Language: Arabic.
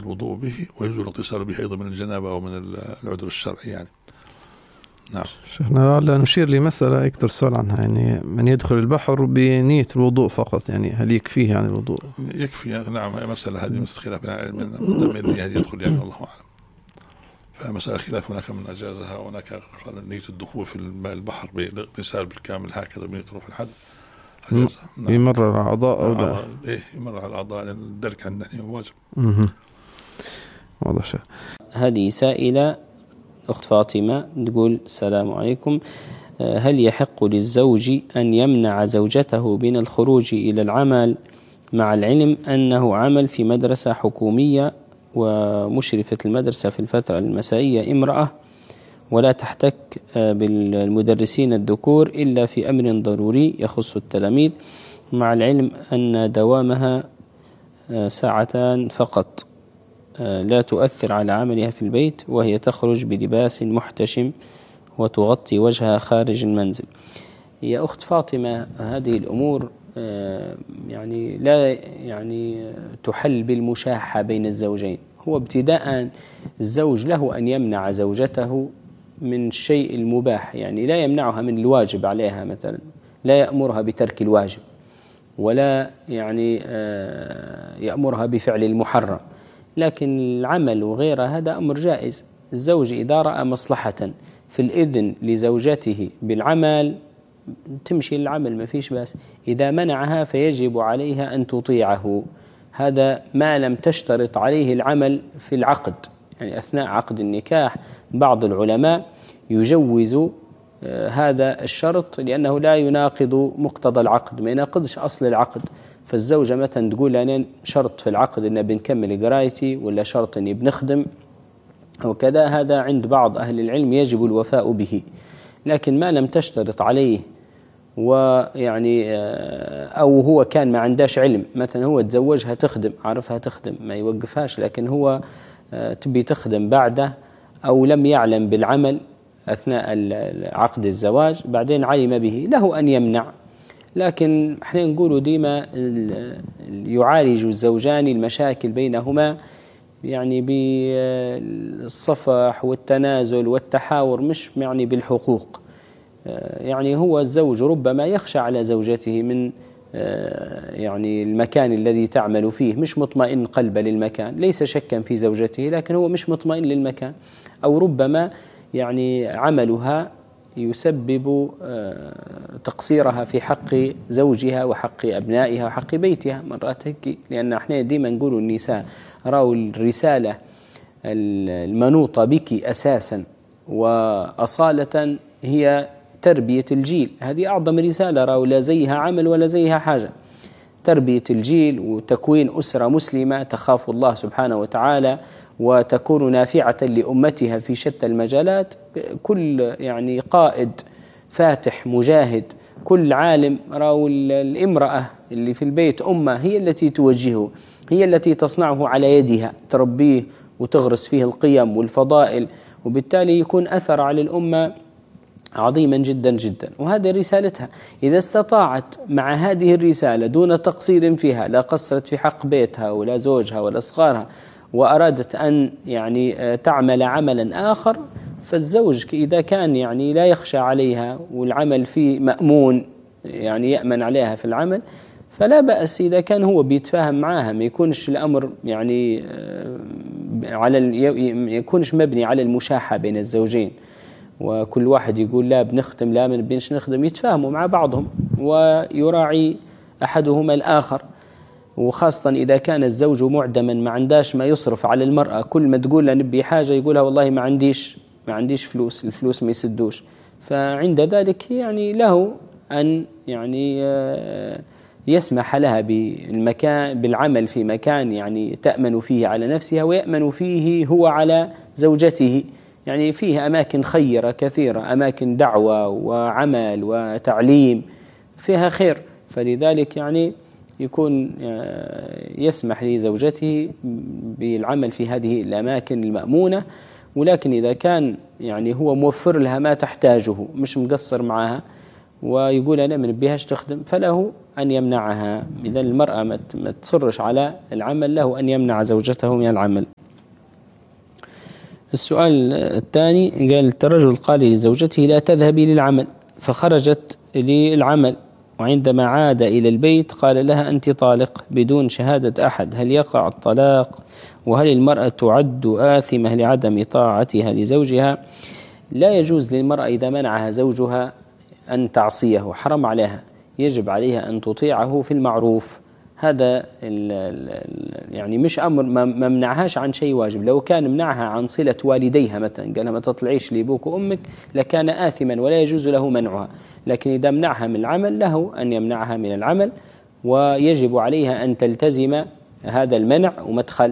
الوضوء به، ويجوز الاغتسال به أيضا من الجنابة أو من العذر الشرعي يعني. نعم. شيخنا لا نشير لمسألة يكثر السؤال عنها، يعني من يدخل البحر بنية الوضوء فقط، يعني هل يكفيه يعني الوضوء؟ يكفي. نعم. مسألة هذه خلاف من مدمر النية يدخل يعني، الله أعلم. فمسألة خلاف، هناك من أجازها وهناك قال نية الدخول في البحر بالاغتسال بالكامل هكذا بنية رفع الحدث. يمرر على الأعضاء أو لا؟ يمرر على الأعضاء، لأن الدرك عندنا واجب. واضح شيء. هذه سائلة أخت فاطمة تقول: السلام عليكم، هل يحق للزوج أن يمنع زوجته من الخروج إلى العمل مع العلم أنه عمل في مدرسة حكومية ومشرفة المدرسة في الفترة المسائية امرأة، ولا تحتك بالمدرسين الذكور إلا في أمر ضروري يخص التلاميذ، مع العلم أن دوامها ساعتان فقط لا تؤثر على عملها في البيت، وهي تخرج بلباس محتشم وتغطي وجهها خارج المنزل؟ يا أخت فاطمة، هذه الأمور يعني لا يعني تحل بالمشاحة بين الزوجين. هو ابتداء الزوج له أن يمنع زوجته من الشيء المباح، يعني لا يمنعها من الواجب عليها، مثلا لا يأمرها بترك الواجب، ولا يعني يأمرها بفعل المحرم، لكن العمل وغيره هذا أمر جائز. الزوج إذا رأى مصلحة في الإذن لزوجته بالعمل تمشي العمل، ما فيش بأس. إذا منعها فيجب عليها أن تطيعه، هذا ما لم تشترط عليه العمل في العقد. يعني أثناء عقد النكاح بعض العلماء يجوز هذا الشرط، لأنه لا يناقض مقتضى العقد، ما يناقضش أصل العقد. فالزوجة مثلا تقول أنا شرط في العقد أن بنكمل قرايتي، ولا شرط أني بنخدم وكذا، هذا عند بعض أهل العلم يجب الوفاء به. لكن ما لم تشترط عليه، ويعني أو هو كان ما عندهش علم، مثلا هو تزوجها تخدم، عارفها تخدم ما يوقفهاش، لكن هو تبي تخدم بعده، أو لم يعلم بالعمل أثناء عقد الزواج بعدين علم به، له أن يمنع. لكن احنا نقولوا ديما يعالج الزوجان المشاكل بينهما يعني بالصفح والتنازل والتحاور، مش يعني بالحقوق. يعني هو الزوج ربما يخشى على زوجته من يعني المكان الذي تعمل فيه، مش مطمئن قلبه للمكان، ليس شكا في زوجته لكن هو مش مطمئن للمكان، أو ربما يعني عملها يسبب تقصيرها في حق زوجها وحق أبنائها وحق بيتها مرات هيك. لأن احنا ديما نقول النساء راوا الرسالة المنوطة بك أساسا وأصالة هي تربية الجيل، هذه أعظم رسالة، راوا لا زيها عمل ولا زيها حاجة. تربية الجيل وتكوين أسرة مسلمة تخاف الله سبحانه وتعالى وتكون نافعة لأمتها في شتى المجالات. كل يعني قائد فاتح مجاهد، كل عالم، راوا الامرأة اللي في البيت أمة هي التي توجهه، هي التي تصنعه على يدها، تربيه وتغرس فيه القيم والفضائل، وبالتالي يكون أثر على الأمة عظيما جدا جدا. وهذه رسالتها، إذا استطاعت مع هذه الرسالة دون تقصير فيها، لا قصرت في حق بيتها ولا زوجها ولا أصغارها، وأرادت أن يعني تعمل عملا آخر، فالزوج إذا كان يعني لا يخشى عليها والعمل فيه مأمون، يعني يأمن عليها في العمل، فلا بأس إذا كان هو بيتفاهم معها، ما يكونش الأمر يعني يكونش مبني على المشاحة بين الزوجين، وكل واحد يقول لا بنخدم لا ما بنش نخدم. يتفاهموا مع بعضهم ويراعي أحدهما الآخر، وخاصة إذا كان الزوج معدما ما عنداش ما يصرف على المرأة، كل ما تقول له نبي حاجة يقولها والله ما عنديش فلوس، الفلوس ما يسدوش. فعند ذلك يعني له أن يعني يسمح لها بالعمل في مكان يعني تأمن فيه على نفسها ويأمن فيه هو على زوجته. يعني فيه أماكن خيرة كثيرة، أماكن دعوة وعمل وتعليم فيها خير، فلذلك يعني يكون يسمح لزوجته بالعمل في هذه الأماكن المأمونة. ولكن إذا كان يعني هو موفر لها ما تحتاجه، مش مقصر معها، ويقول أنا من بيهاش تخدم، فله أن يمنعها. إذا المرأة ما تصرش على العمل، له أن يمنع زوجته من العمل. السؤال الثاني قال الرجل قال لزوجته لا تذهبي للعمل، فخرجت للعمل، وعندما عاد إلى البيت قال لها أنت طالق بدون شهادة أحد، هل يقع الطلاق؟ وهل المرأة تعد آثمة لعدم طاعتها لزوجها؟ لا يجوز للمرأة إذا منعها زوجها أن تعصيه، حرم عليها، يجب عليها أن تطيعه في المعروف. هذا يعني مش أمر ما منعهاش عن شيء واجب. لو كان منعها عن صلة والديها مثلا، قالها ما تطلعيش لأبوك وأمك، لكان آثما ولا يجوز له منعها. لكن إذا منعها من العمل له أن يمنعها من العمل، ويجب عليها أن تلتزم هذا المنع ومدخل